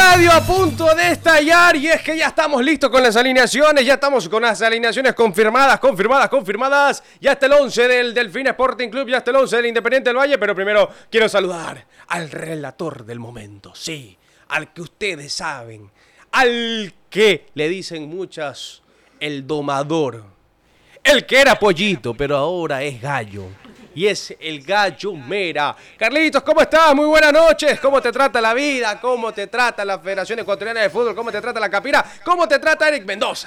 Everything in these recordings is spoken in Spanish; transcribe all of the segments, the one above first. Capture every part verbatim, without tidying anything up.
radio a punto de estallar y es que ya estamos listos con las alineaciones, ya estamos con las alineaciones confirmadas, confirmadas, confirmadas. Ya está el once del Delfín Sporting Club, ya está el once del Independiente del Valle, pero primero quiero saludar al relator del momento, sí, al que ustedes saben, al que le dicen muchas, el domador, el que era pollito, pero ahora es gallo. Y es el Gallo Mera. Carlitos, ¿cómo estás? Muy buenas noches. ¿Cómo te trata la vida? ¿Cómo te trata la Federación Ecuatoriana de Fútbol? ¿Cómo te trata la Capira? ¿Cómo te trata Eric Mendoza?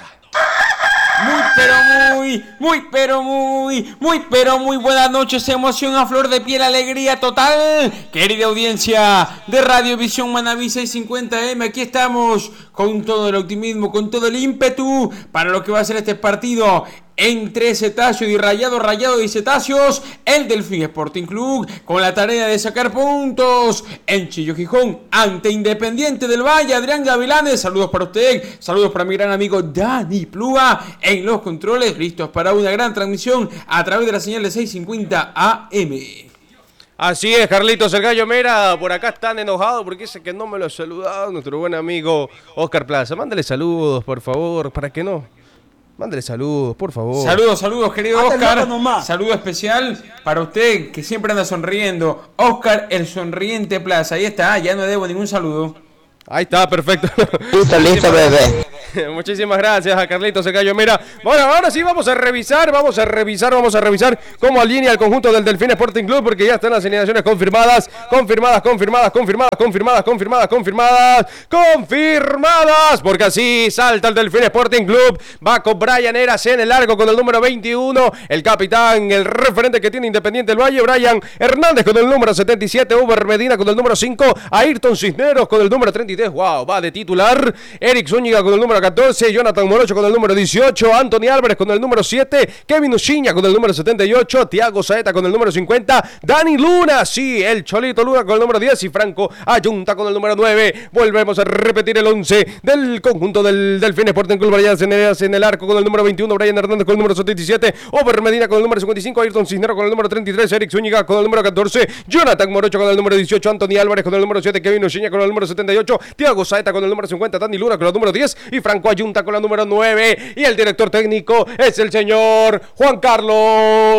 Muy pero muy, muy pero muy, muy pero muy buenas noches, emoción a flor de piel, alegría total. Querida audiencia de Radiovisión Manaví seiscientos cincuenta eme, aquí estamos con todo el optimismo, con todo el ímpetu para lo que va a ser este partido entre Cetáceo y Rayado, Rayado y Cetáceos, el Delfín Sporting Club, con la tarea de sacar puntos en Chillo Gijón, ante Independiente del Valle. Adrián Gavilanes, saludos para usted, saludos para mi gran amigo Dani Plúa, en los controles, listos para una gran transmisión a través de la señal de seiscientos cincuenta A M. Así es, Carlitos, el Gallo Mera, por acá están enojados porque dice que no me lo ha saludado nuestro buen amigo Oscar Plaza. Mándale saludos, por favor, para que no... Mándale saludos, por favor. Saludos, saludos, querido Oscar. Saludo especial para usted, que siempre anda sonriendo. Oscar, el sonriente Plaza. Ahí está, ya no debo ningún saludo. Ahí está, perfecto. Listo, listo, bebé. Muchísimas gracias a Carlitos el Gallo Mera. Bueno, ahora sí vamos a revisar, vamos a revisar, vamos a revisar cómo alinea el conjunto del Delfín Sporting Club, porque ya están las alineaciones confirmadas, confirmadas, confirmadas, confirmadas, confirmadas, confirmadas, confirmadas, confirmadas, porque así salta el Delfín Sporting Club. Va con Brian Eras en el largo con el número veintiuno, el capitán, el referente que tiene Independiente del Valle, Brian Hernández con el número setenta y siete, Uber Medina con el número cinco, Ayrton Cisneros con el número treinta y tres, wow, va de titular, Eric Zúñiga con el número catorce, Jonathan Morocho con el número dieciocho, Anthony Álvarez con el número siete, Kevin Uchiña con el número setenta y ocho, Thiago Saeta con el número cincuenta, Dani Luna, sí, el Cholito Luna con el número diez y Franco Ayunta con el número nueve. Volvemos a repetir el once del conjunto del Delfín Sporting Club. Brian Ceneras en el arco con el número veintiuno, Brian Hernández con el número setenta y siete, Over Medina con el número cincuenta y cinco, Ayrton Cisneros con el número treinta y tres, Eric Zúñiga con el número catorce, Jonathan Morocho con el número dieciocho, Anthony Álvarez con el número siete, Kevin Uchiña con el número setenta y ocho, Thiago Saeta con el número cincuenta, Dani Luna con el número diez y Franco Ayunta con la número nueve, y el director técnico es el señor Juan Carlos